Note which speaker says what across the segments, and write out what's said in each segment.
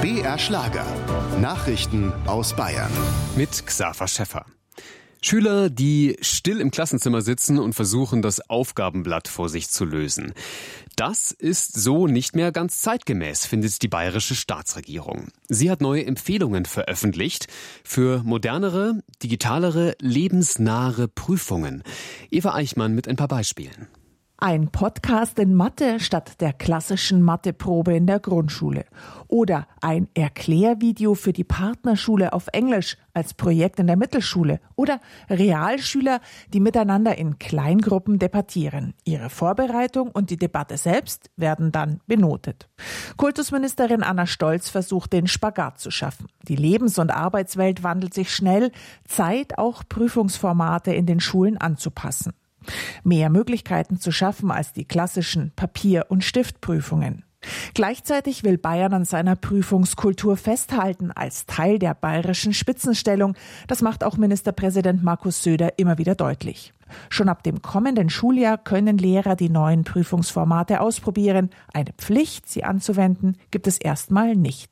Speaker 1: BR Schlager. Nachrichten aus Bayern.
Speaker 2: Mit Xaver Schäffer. Schüler, die still im Klassenzimmer sitzen und versuchen, das Aufgabenblatt vor sich zu lösen. Das ist so nicht mehr ganz zeitgemäß, findet die bayerische Staatsregierung. Sie hat neue Empfehlungen veröffentlicht für modernere, digitalere, lebensnahe Prüfungen. Eva Eichmann mit ein paar Beispielen.
Speaker 3: Ein Podcast in Mathe statt der klassischen Matheprobe in der Grundschule. Oder ein Erklärvideo für die Partnerschule auf Englisch als Projekt in der Mittelschule. Oder Realschüler, die miteinander in Kleingruppen debattieren. Ihre Vorbereitung und die Debatte selbst werden dann benotet. Kultusministerin Anna Stolz versucht, den Spagat zu schaffen. Die Lebens- und Arbeitswelt wandelt sich schnell. Zeit, auch Prüfungsformate in den Schulen anzupassen. Mehr Möglichkeiten zu schaffen als die klassischen Papier- und Stiftprüfungen. Gleichzeitig will Bayern an seiner Prüfungskultur festhalten, als Teil der bayerischen Spitzenstellung. Das macht auch Ministerpräsident Markus Söder immer wieder deutlich. Schon ab dem kommenden Schuljahr können Lehrer die neuen Prüfungsformate ausprobieren. Eine Pflicht, sie anzuwenden, gibt es erstmal nicht.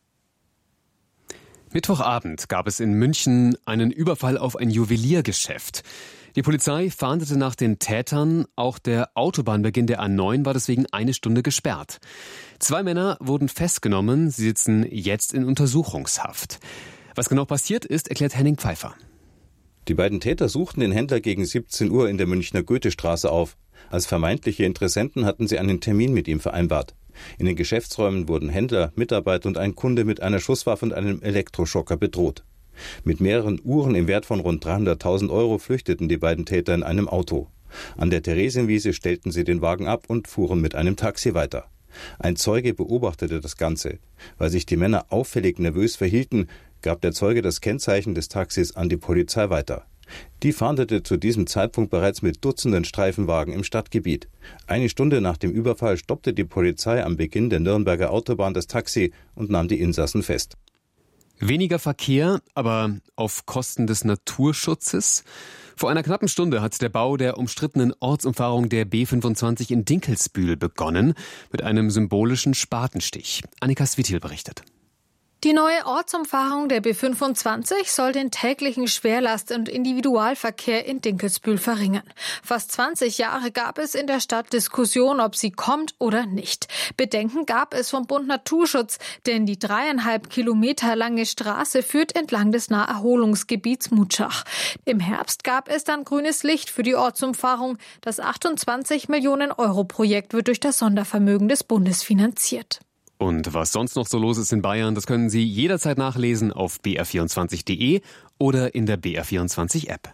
Speaker 2: Mittwochabend gab es in München einen Überfall auf ein Juweliergeschäft. Die Polizei fahndete nach den Tätern. Auch der Autobahnbeginn der A9 war deswegen eine Stunde gesperrt. 2 Männer wurden festgenommen. Sie sitzen jetzt in Untersuchungshaft. Was genau passiert ist, erklärt Henning Pfeiffer.
Speaker 4: Die beiden Täter suchten den Händler gegen 17 Uhr in der Münchner Goethestraße auf. Als vermeintliche Interessenten hatten sie einen Termin mit ihm vereinbart. In den Geschäftsräumen wurden Händler, Mitarbeiter und ein Kunde mit einer Schusswaffe und einem Elektroschocker bedroht. Mit mehreren Uhren im Wert von rund 300.000 Euro flüchteten die beiden Täter in einem Auto. An der Theresienwiese stellten sie den Wagen ab und fuhren mit einem Taxi weiter. Ein Zeuge beobachtete das Ganze. Weil sich die Männer auffällig nervös verhielten, gab der Zeuge das Kennzeichen des Taxis an die Polizei weiter. Die fahndete zu diesem Zeitpunkt bereits mit Dutzenden Streifenwagen im Stadtgebiet. Eine Stunde nach dem Überfall stoppte die Polizei am Beginn der Nürnberger Autobahn das Taxi und nahm die Insassen fest.
Speaker 2: Weniger Verkehr, aber auf Kosten des Naturschutzes. Vor einer knappen Stunde hat der Bau der umstrittenen Ortsumfahrung der B25 in Dinkelsbühl begonnen, mit einem symbolischen Spatenstich. Annika Swittil berichtet.
Speaker 5: Die neue Ortsumfahrung der B25 soll den täglichen Schwerlast- und Individualverkehr in Dinkelsbühl verringern. Fast 20 Jahre gab es in der Stadt Diskussion, ob sie kommt oder nicht. Bedenken gab es vom Bund Naturschutz, denn die 3,5 Kilometer lange Straße führt entlang des Naherholungsgebiets Mutschach. Im Herbst gab es dann grünes Licht für die Ortsumfahrung. Das 28 Millionen Euro Projekt wird durch das Sondervermögen des Bundes finanziert.
Speaker 2: Und was sonst noch so los ist in Bayern, das können Sie jederzeit nachlesen auf br24.de oder in der BR24-App.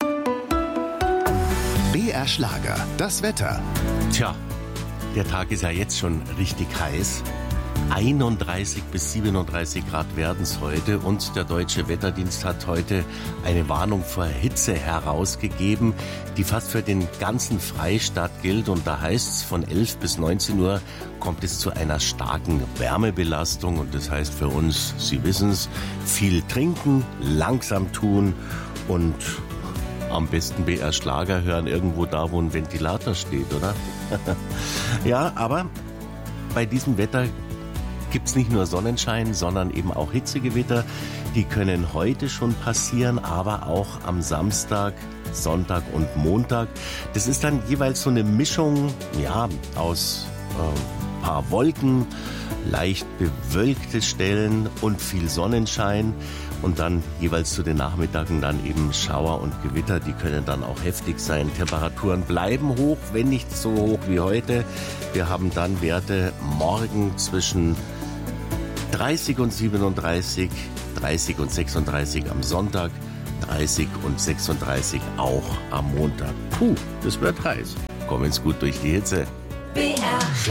Speaker 1: BR Schlager, das Wetter.
Speaker 6: Tja, der Tag ist ja jetzt schon richtig heiß. 31 bis 37 Grad werden es heute und der Deutsche Wetterdienst hat heute eine Warnung vor Hitze herausgegeben, die fast für den ganzen Freistaat gilt. Und da heißt es, von 11 bis 19 Uhr kommt es zu einer starken Wärmebelastung. Und das heißt für uns, Sie wissen es, viel trinken, langsam tun und am besten BR Schlager hören, irgendwo da, wo ein Ventilator steht, oder? Ja, aber bei diesem Wetter gibt es nicht nur Sonnenschein, sondern eben auch Hitzegewitter. Die können heute schon passieren, aber auch am Samstag, Sonntag und Montag. Das ist dann jeweils so eine Mischung, ja, aus paar Wolken, leicht bewölkte Stellen und viel Sonnenschein. Und dann jeweils zu den Nachmittagen dann eben Schauer und Gewitter, die können dann auch heftig sein. Temperaturen bleiben hoch, wenn nicht so hoch wie heute. Wir haben dann Werte morgen zwischen 30 und 37, 30 und 36 am Sonntag, 30 und 36 auch am Montag. Puh, das wird heiß. Kommen's gut durch die Hitze.
Speaker 7: BR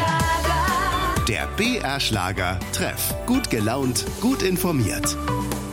Speaker 7: Schlager.
Speaker 1: Der BR Schlager Treff. Gut gelaunt, gut informiert.